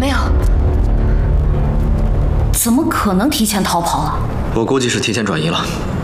没有，怎么可能提前逃跑了？ 我估计是提前转移了。